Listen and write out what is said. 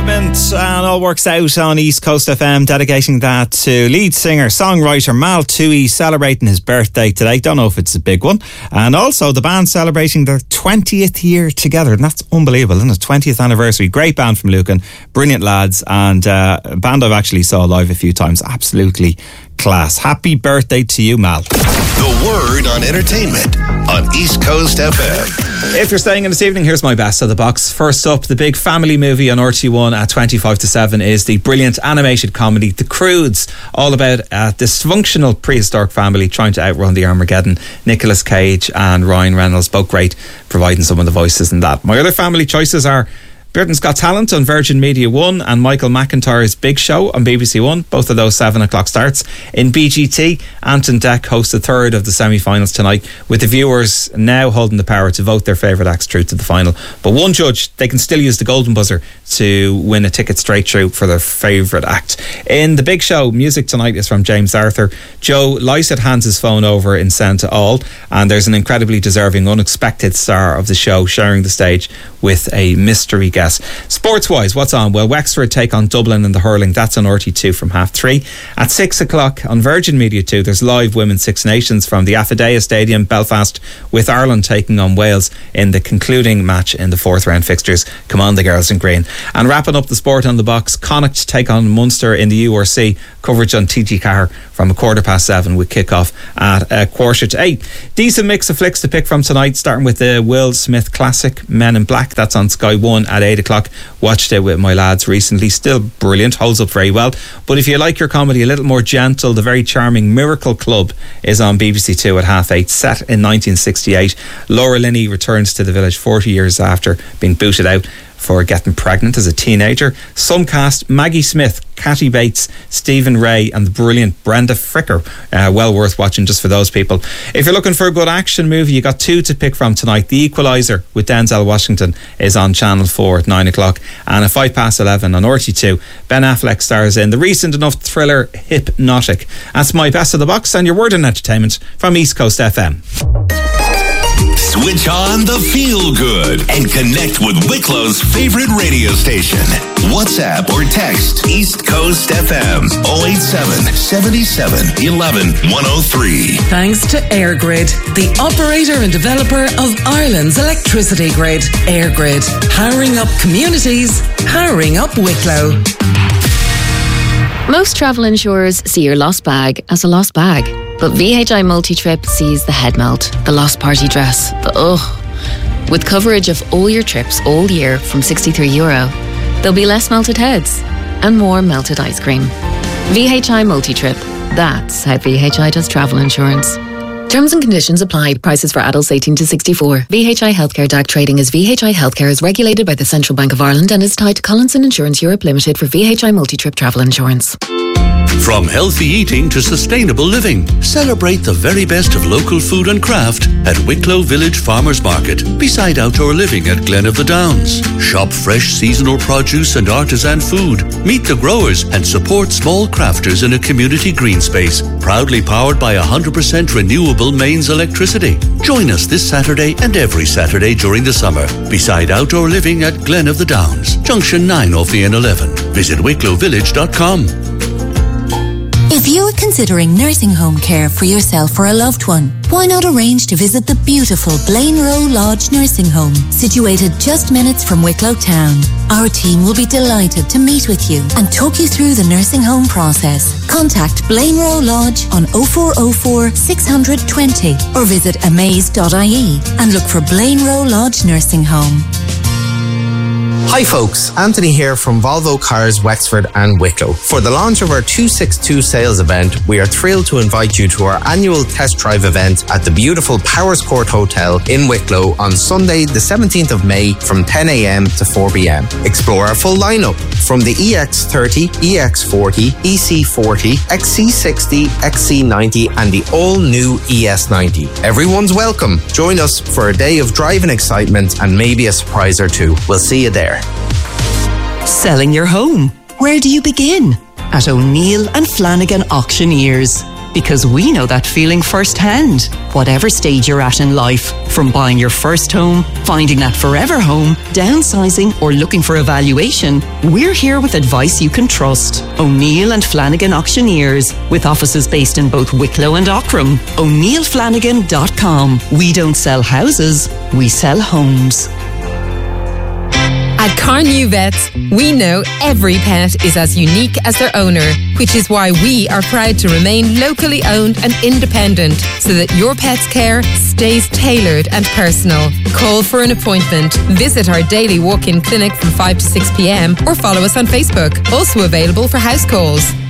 Equipment, and all works out on East Coast FM, dedicating that to lead singer, songwriter Mal Toohey, celebrating his birthday today. Don't know if it's a big one. And also the band celebrating their 20th year together, and that's unbelievable, isn't it? 20th anniversary. Great band from Lucan, brilliant lads, and a band I've actually saw live a few times. Absolutely class. Happy birthday to you, Mal. The word on entertainment on East Coast FM. If you're staying in this evening, here's my best of the box. First up, the big family movie on RT1 at 25 to 7 is the brilliant animated comedy The Croods, all about a dysfunctional prehistoric family trying to outrun the Armageddon. Nicolas Cage and Ryan Reynolds, both great, providing some of the voices in that. My other family choices are Britain's Got Talent on Virgin Media 1 and Michael McIntyre's Big Show on BBC 1. Both of those 7 o'clock starts. In BGT, Anton Deck hosts the third of the semi-finals tonight, with the viewers now holding the power to vote their favourite acts through to the final. But one judge, they can still use the golden buzzer to win a ticket straight through for their favourite act. In the Big Show, music tonight is from James Arthur. Joe Lycett hands his phone over in Sound to All, and there's an incredibly deserving, unexpected star of the show sharing the stage with a mystery guest. Sports-wise, what's on? Well, Wexford take on Dublin in the hurling. That's on RT2 from 3:30. At 6 o'clock on Virgin Media 2, there's live Women's Six Nations from the Affidea Stadium, Belfast, with Ireland taking on Wales in the concluding match in the fourth round fixtures. Come on, the girls in green. And wrapping up the sport on the box, Connacht take on Munster in the URC. Coverage on TG Car from 7:15 with kick-off at 7:45. Decent mix of flicks to pick from tonight, starting with the Will Smith classic Men in Black. That's on Sky 1 at 8 o'clock. Watched it with my lads recently. Still brilliant, holds up very well. But if you like your comedy a little more gentle, the very charming Miracle Club is on BBC 2 at 8:30. Set in 1968, Laura Linney returns to the village 40 years after being booted out for getting pregnant as a teenager. Some cast: Maggie Smith, Kathy Bates, Stephen Ray and the brilliant Brenda Fricker. Well worth watching just for those people. If you're looking for a good action movie, you got 2 to pick from tonight. The Equalizer with Denzel Washington is on Channel 4 at 9 o'clock, and at 11:05 on RT2, Ben Affleck stars in the recent enough thriller Hypnotic. That's my best of the box and your word on entertainment from East Coast FM. Switch on the feel good and connect with Wicklow's favorite radio station. WhatsApp or text East Coast FM 087 77 11 103. Thanks to EirGrid, the operator and developer of Ireland's electricity grid. EirGrid, powering up communities, powering up Wicklow. Most travel insurers see your lost bag as a lost bag. But VHI Multi-Trip sees the head melt, the lost party dress, the ugh. With coverage of all your trips all year from €63, there'll be less melted heads and more melted ice cream. VHI Multi-Trip. That's how VHI does travel insurance. Terms and conditions apply. Prices for adults 18 to 64. VHI Healthcare DAC trading as VHI Healthcare is regulated by the Central Bank of Ireland and is tied to Collinson Insurance Europe Limited for VHI Multi-Trip travel insurance. From healthy eating to sustainable living, celebrate the very best of local food and craft at Wicklow Village Farmers Market, beside outdoor living at Glen of the Downs. Shop fresh seasonal produce and artisan food, meet the growers and support small crafters in a community green space, proudly powered by 100% renewable mains electricity. Join us this Saturday and every Saturday during the summer, beside outdoor living at Glen of the Downs, Junction 9 off the N11. Visit wicklowvillage.com. If you are considering nursing home care for yourself or a loved one, why not arrange to visit the beautiful Blaine Row Lodge Nursing Home, situated just minutes from Wicklow Town. Our team will be delighted to meet with you and talk you through the nursing home process. Contact Blaine Row Lodge on 0404 620 or visit amaze.ie and look for Blaine Row Lodge Nursing Home. Hi folks, Anthony here from Volvo Cars Wexford and Wicklow. For the launch of our 262 sales event, we are thrilled to invite you to our annual test drive event at the beautiful Powers Court Hotel in Wicklow on Sunday the 17th of May from 10 a.m. to 4 p.m. Explore our full lineup from the EX30, EX40, EC40, XC60, XC90 and the all-new ES90. Everyone's welcome. Join us for a day of driving excitement and maybe a surprise or two. We'll see you there. Selling your home? Where do you begin? At O'Neill and Flanagan Auctioneers. because we know that feeling firsthand. Whatever stage you're at in life, from buying your first home, finding that forever home, downsizing, or looking for a valuation, we're here with advice you can trust. O'Neill and Flanagan Auctioneers, with offices based in both Wicklow and Aughrim. O'NeillFlanagan.com. We don't sell houses, we sell homes. At Carnew Vets, we know every pet is as unique as their owner, which is why we are proud to remain locally owned and independent so that your pet's care stays tailored and personal. Call for an appointment, visit our daily walk-in clinic from 5 to 6 p.m. or follow us on Facebook. Also available for house calls.